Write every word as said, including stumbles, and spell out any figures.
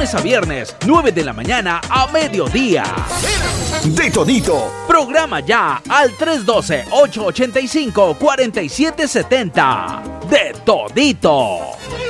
lunes a viernes, nueve de la mañana a mediodía. De todito. Programa ya al tres uno dos, ocho ocho cinco, cuatro siete siete cero. De todito.